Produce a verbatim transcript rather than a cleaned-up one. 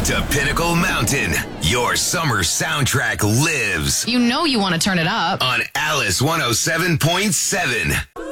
to Pinnacle Mountain. Your summer soundtrack lives You know you want to turn it up. on Alice one oh seven point seven.